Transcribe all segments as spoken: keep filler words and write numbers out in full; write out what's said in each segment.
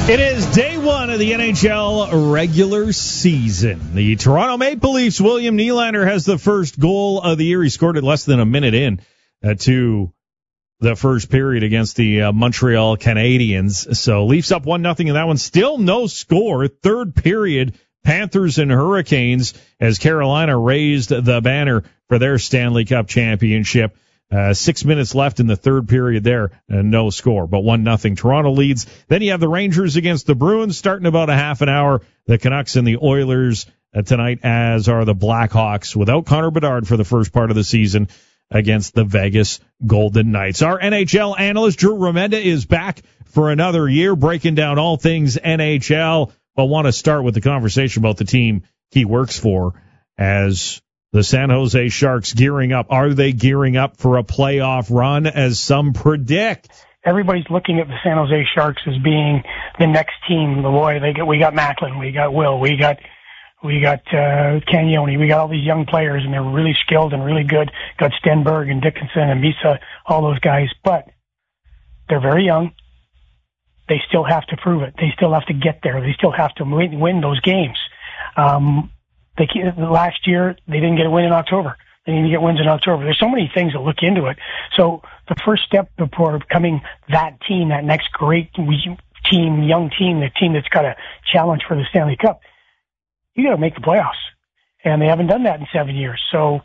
It is day one of the N H L regular season. The Toronto Maple Leafs' William Nylander has the first goal of the year. He scored it less than a minute in uh, to the first period against the uh, Montreal Canadiens. So Leafs up one nothing in that one. Still no score. Third period, Panthers and Hurricanes as Carolina raised the banner for their Stanley Cup championship. Uh, six minutes left in the third period there, and no score, but one nothing. Toronto leads. Then you have the Rangers against the Bruins starting about a half an hour. The Canucks and the Oilers uh, tonight, as are the Blackhawks without Connor Bedard for the first part of the season against the Vegas Golden Knights. Our N H L analyst, Drew Remenda, is back for another year, breaking down all things N H L. But want to start with the conversation about the team he works for as the San Jose Sharks gearing up. Are they gearing up for a playoff run, as some predict? Everybody's looking at the San Jose Sharks as being the next team. The boy, they get, we got Macklin, we got Will, we got we got uh, Cagnoni, we got all these young players, and they're really skilled and really good. Got Stenberg and Dickinson and Misa, all those guys, but they're very young. They still have to prove it. They still have to get there. They still have to win, win those games. Um, They, last year, they didn't get a win in October. They didn't get wins in October. There's so many things that look into it. So the first step before becoming that team, that next great team, young team, the team that's got a challenge for the Stanley Cup, you got to make the playoffs. And they haven't done that in seven years. So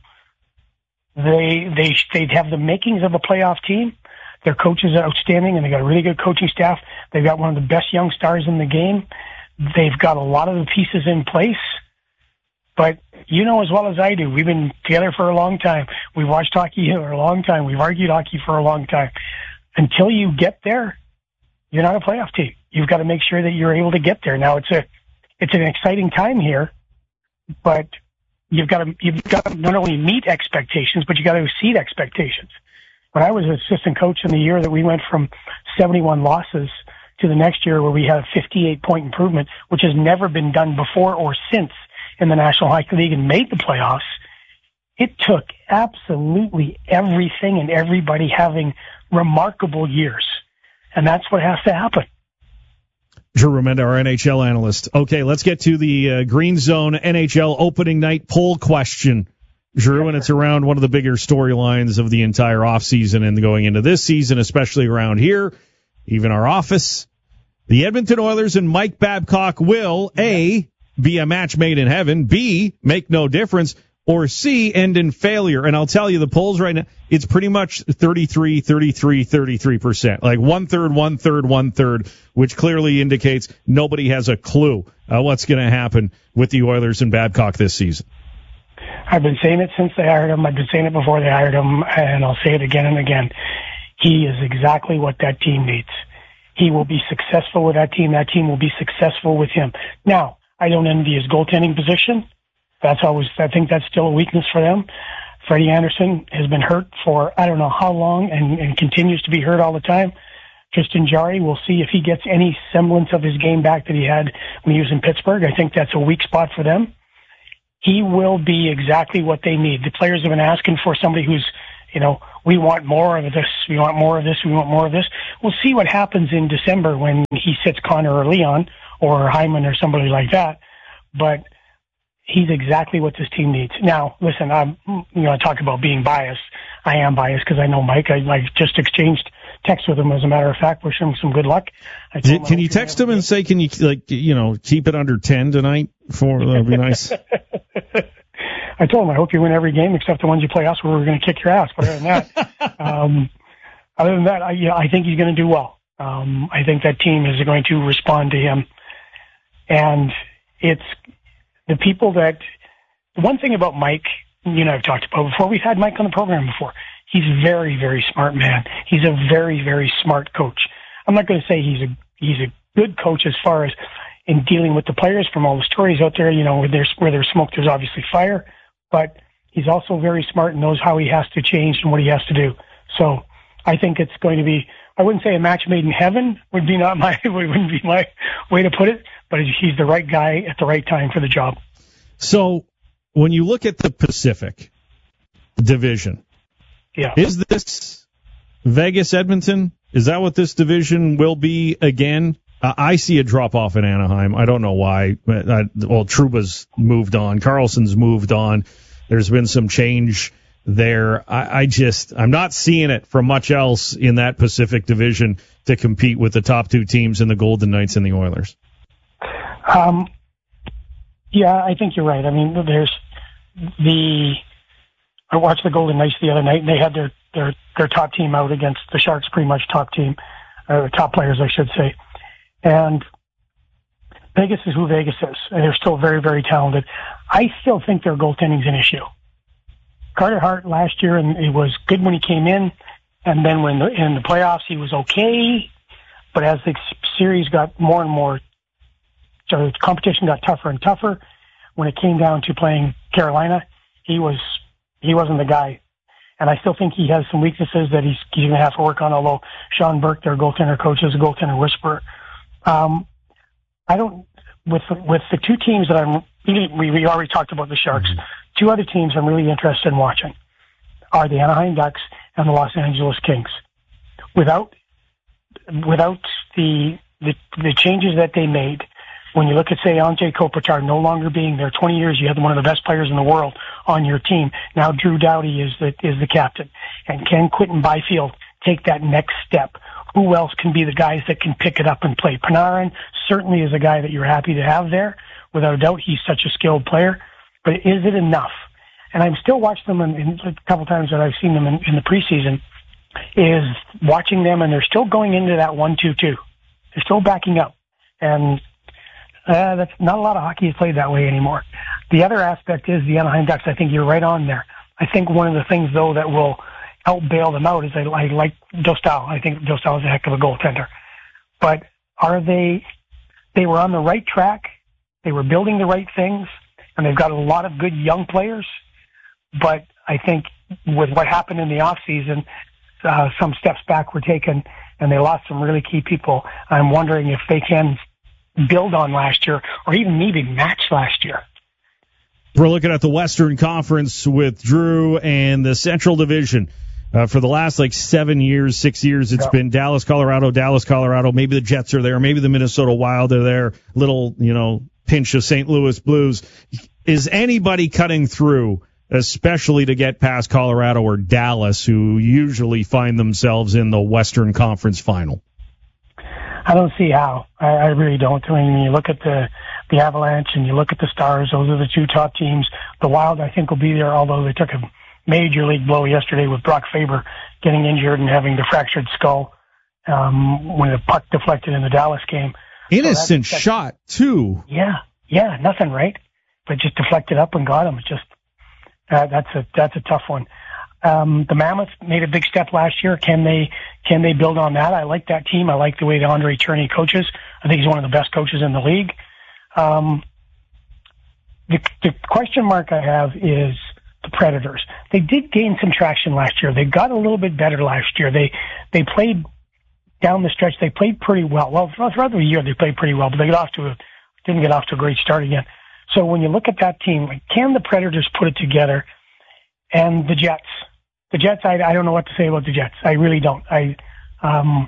they they they have the makings of a playoff team. Their coaches are outstanding, and they got a really good coaching staff. They've got one of the best young stars in the game. They've got a lot of the pieces in place. But you know as well as I do, we've been together for a long time. We've watched hockey for a long time. We've argued hockey for a long time. Until you get there, you're not a playoff team. You've got to make sure that you're able to get there. Now, it's a it's an exciting time here, but you've got to you've got to not only meet expectations, but you got to exceed expectations. When I was an assistant coach in the year that we went from seventy-one losses to the next year where we had a fifty-eight point improvement, which has never been done before or since in the National Hockey League, and made the playoffs, it took absolutely everything and everybody having remarkable years. And that's what has to happen. Drew Remenda, our N H L analyst. Okay, let's get to the uh, Green Zone N H L opening night poll question, Drew, and it's around one of the bigger storylines of the entire offseason and going into this season, especially around here, even our office. The Edmonton Oilers and Mike Babcock will, A, be a match made in heaven, B, make no difference, or C, end in failure. And I'll tell you, the polls right now, it's pretty much thirty-three, thirty-three, thirty-three percent. Like one-third, one-third, one-third, which clearly indicates nobody has a clue uh, what's going to happen with the Oilers and Babcock this season. I've been saying it since they hired him. I've been saying it before they hired him, and I'll say it again and again. He is exactly what that team needs. He will be successful with that team. That team will be successful with him. Now, I don't envy his goaltending position. That's always, I think that's still a weakness for them. Freddie Anderson has been hurt for I don't know how long and, and continues to be hurt all the time. Tristan Jarry, we'll see if he gets any semblance of his game back that he had when he was in Pittsburgh. I think that's a weak spot for them. He will be exactly what they need. The players have been asking for somebody who's, you know, we want more of this, we want more of this, we want more of this. We'll see what happens in December when he sits Connor or Leon or Hyman or somebody like that. But he's exactly what this team needs. Now, listen, I'm, you know, I talk about being biased. I am biased because I know Mike. I, I just exchanged texts with him, as a matter of fact. Wish him some good luck. I Can, can you text him and say, can you, like, you know, keep it under ten tonight? For that would be nice. I told him, I hope you win every game except the ones you play us where we're going to kick your ass. But other than that, um, other than that, I, you know, I think he's going to do well. Um, I think that team is going to respond to him. And it's the people that, the one thing about Mike, you know, I've talked about before, we've had Mike on the program before. He's a very, very smart man. He's a very, very smart coach. I'm not going to say he's a, he's a good coach as far as in dealing with the players from all the stories out there, you know, where there's, where there's smoke, there's obviously fire, but he's also very smart and knows how he has to change and what he has to do. So I think it's going to be, I wouldn't say a match made in heaven would be not my, wouldn't be my way to put it, but he's the right guy at the right time for the job. So when you look at the Pacific Division, yeah, is this Vegas Edmonton? Is that what this division will be again? Uh, I see a drop-off in Anaheim. I don't know why. Uh, well, Trouba's moved on. Carlson's moved on. There's been some change there. I, I just, I'm not seeing it from much else in that Pacific Division to compete with the top two teams in the Golden Knights and the Oilers. Um, yeah, I think you're right. I mean, there's the, I watched the Golden Knights the other night, and they had their, their, their top team out against the Sharks, pretty much top team, or top players, I should say. And Vegas is who Vegas is, and they're still very, very talented. I still think their goaltending's an issue. Carter Hart last year, and it was good when he came in, and then when the, in the playoffs he was okay. But as the series got more and more, so the competition got tougher and tougher. When it came down to playing Carolina, he was he wasn't the guy. And I still think he has some weaknesses that he's, he's going to have to work on. Although Sean Burke, their goaltender coach, is a goaltender whisperer. Um, I don't, with, with the two teams that I'm, we, we already talked about the Sharks. Mm-hmm. Two other teams I'm really interested in watching are the Anaheim Ducks and the Los Angeles Kings. Without, without the, the, the changes that they made, when you look at, say, Anze Kopitar no longer being there, twenty years, you had one of the best players in the world on your team. Now Drew Doughty is the, is the captain. And can Quentin Byfield take that next step? Who else can be the guys that can pick it up and play? Panarin certainly is a guy that you're happy to have there. Without a doubt, he's such a skilled player. But is it enough? And I'm still watching them in, in a couple times that I've seen them in, in the preseason, is watching them, and they're still going into that one two two. They're still backing up. And uh, that's not a lot of hockey is played that way anymore. The other aspect is the Anaheim Ducks. I think you're right on there. I think one of the things, though, that will help bail them out is I, I like Dostal. I think Dostal is a heck of a goaltender. But are they, they were on the right track. They were building the right things, and they've got a lot of good young players. But I think with what happened in the off season, uh, some steps back were taken, and they lost some really key people. I'm wondering if they can build on last year, or even maybe match last year. We're looking at the Western Conference with Drew and the Central Division. Uh, for the last like seven years, six years, it's yeah. been Dallas, Colorado, Dallas, Colorado. Maybe the Jets are there. Maybe the Minnesota Wild are there. Little, you know, pinch of Saint Louis Blues. Is anybody cutting through, especially to get past Colorado or Dallas, who usually find themselves in the Western Conference final? I don't see how. I, I really don't. I mean, when you look at the the Avalanche and you look at the Stars, those are the two top teams. The Wild, I think, will be there, although they took a major league blow yesterday with Brock Faber getting injured and having the fractured skull um, when the puck deflected in the Dallas game. Innocent so that's, that's, shot, too. Yeah, yeah, nothing, right? But just deflected up and got him. It's just uh, that's a that's a tough one. Um, the Mammoths made a big step last year. Can they can they build on that? I like that team. I like the way that Andre Cherney coaches. I think he's one of the best coaches in the league. Um, the, the question mark I have is the Predators. They did gain some traction last year. They got a little bit better last year. They they played down the stretch. They played pretty well. Well, throughout the year they played pretty well, but they got off to a, didn't get off to a great start again. So when you look at that team, can the Predators put it together? And the Jets. The Jets, I, I don't know what to say about the Jets. I really don't. I, um,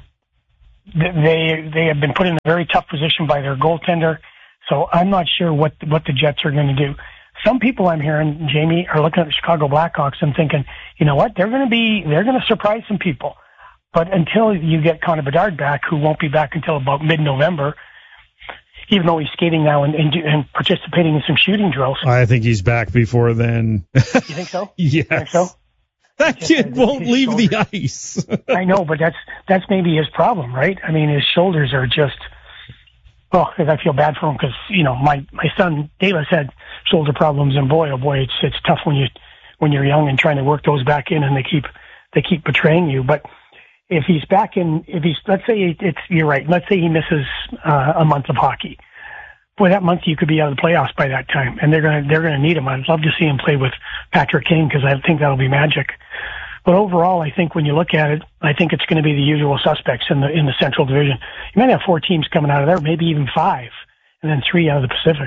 they they have been put in a very tough position by their goaltender, so I'm not sure what what the Jets are going to do. Some people I'm hearing, Jamie, are looking at the Chicago Blackhawks and thinking, you know what, they're going to be they're going to surprise some people. But until you get Connor Bedard back, who won't be back until about mid-November, even though he's skating now and, and, and participating in some shooting drills. I think he's back before then. You think so? Yes. You think so? That Just, kid uh, won't leave shoulders. the ice. I know, but that's that's maybe his problem, right? I mean, his shoulders are just. Well, I feel bad for him because you know my my son Davis had shoulder problems, and boy, oh boy, it's it's tough when you when you're young and trying to work those back in, and they keep they keep betraying you. But if he's back in, if he's let's say it's you're right, let's say he misses uh, a month of hockey. Boy, that month you could be out of the playoffs by that time, and they're gonna they're gonna need him. I'd love to see him play with Patrick Kane because I think that'll be magic. But overall, I think when you look at it, I think it's going to be the usual suspects in the in the Central Division. You might have four teams coming out of there, maybe even five, and then three out of the Pacific.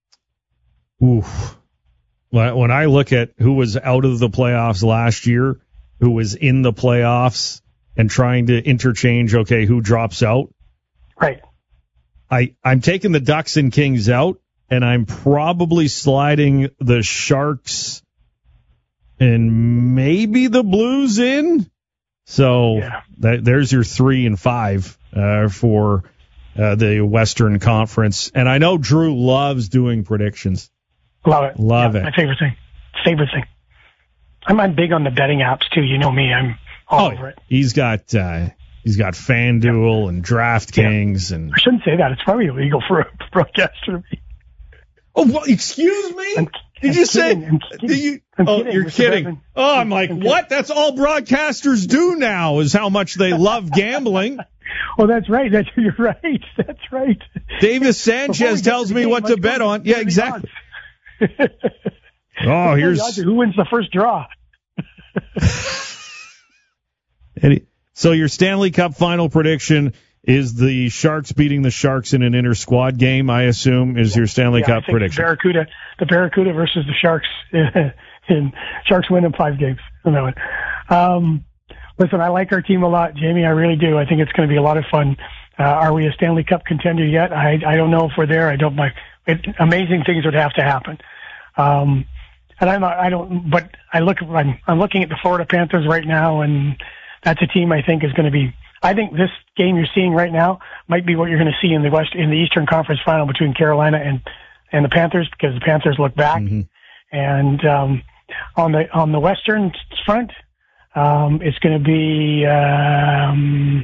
Oof. When I look at who was out of the playoffs last year, who was in the playoffs, and trying to interchange, okay, who drops out? Right. I, I'm taking the Ducks and Kings out, and I'm probably sliding the Sharks and maybe the Blues in. So yeah. that, there's your three and five uh, for uh, the Western Conference. And I know Drew loves doing predictions. Love it. Love yeah, it. My favorite thing. Favorite thing. I'm, I'm big on the betting apps, too. You know me. I'm all oh, over it. He's got uh, he's got FanDuel yeah. and DraftKings. Yeah. and I shouldn't say that. It's probably illegal for a broadcaster to be. Oh, well, excuse me? I'm, Did I'm you kidding. say? I'm kidding. You, I'm oh, kidding. you're Mister kidding. Bevan. Oh, I'm like, I'm what? That's all broadcasters do now is how much they love gambling. Oh, that's right. That's You're right. That's right. Davis Sanchez tells me what to bet on. Yeah, exactly. Oh, here's who wins the first draw. So your Stanley Cup final prediction is the Sharks beating the Sharks in an inter-squad game, I assume, is your Stanley yeah, Cup I think prediction. The Barracuda, the Barracuda versus the Sharks, and Sharks win in five games on that one. Um, listen, I like our team a lot, Jamie. I really do. I think it's going to be a lot of fun. Uh, are we a Stanley Cup contender yet? I, I don't know if we're there. I don't like it. Amazing things would have to happen. Um, and I'm not, I don't, but I look, I'm, I'm looking at the Florida Panthers right now, and that's a team I think is going to be, I think this game you're seeing right now might be what you're going to see in the West, in the Eastern Conference Final between Carolina and, and the Panthers, because the Panthers look back. Mm-hmm. And, um, on the, on the Western front, um, it's going to be, um,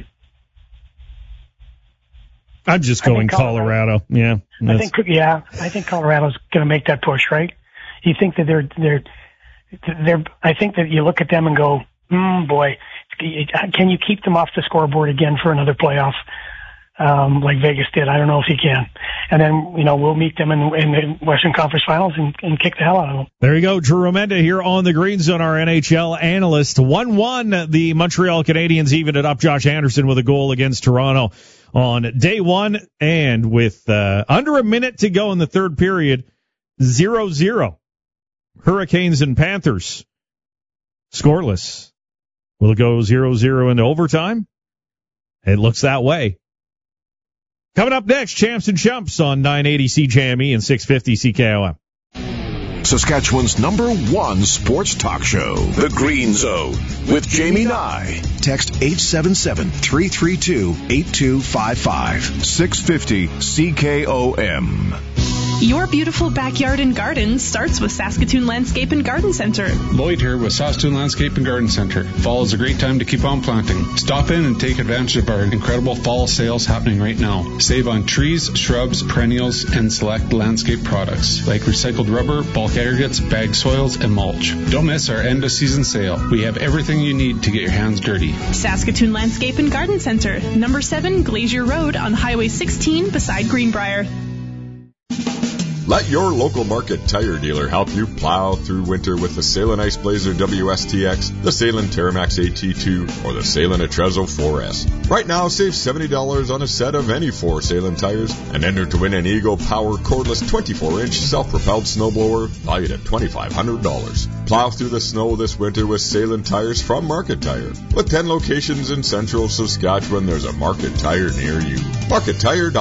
I'm just going Colorado. Colorado. Yeah. I think, yeah, I think Colorado's going to make that push, right? You think that they're, they're, they're, I think that you look at them and go, hmm, boy, can you keep them off the scoreboard again for another playoff, um, like Vegas did? I don't know if you can. And then, you know, we'll meet them in, in the Western Conference Finals and, and kick the hell out of them. There you go. Drew Remenda here on the Green Zone, our N H L analyst. one one, the Montreal Canadiens evened it up. Josh Anderson with a goal against Toronto on day one. And with uh, under a minute to go in the third period, zero zero. Hurricanes and Panthers scoreless. Will it go zero zero into overtime? It looks that way. Coming up next, Champs and Chumps on nine eighty C J M E and six fifty C K O M. Saskatchewan's number one sports talk show, The Green Zone, with Jamie Nye. Text eight seven seven, three three two, eight two five five. six fifty C K O M. Your beautiful backyard and garden starts with Saskatoon Landscape and Garden Center. Lloyd here with Saskatoon Landscape and Garden Center. Fall is a great time to keep on planting. Stop in and take advantage of our incredible fall sales happening right now. Save on trees, shrubs, perennials, and select landscape products like recycled rubber, bulk aggregates, bag soils, and mulch. Don't miss our end of season sale. We have everything you need to get your hands dirty. Saskatoon Landscape and Garden Center, number seven Glacier Road on Highway sixteen beside Greenbrier. Let your local Market Tire dealer help you plow through winter with the Salem Ice Blazer W S T X, the Salem Terramax A T two, or the Salem Atrezo four S. Right now, save seventy dollars on a set of any four Salem tires and enter to win an Eagle Power cordless twenty-four inch self-propelled snowblower valued at twenty-five hundred dollars. Plow through the snow this winter with Salem tires from Market Tire. With ten locations in central Saskatchewan, there's a Market Tire near you. Market Tire.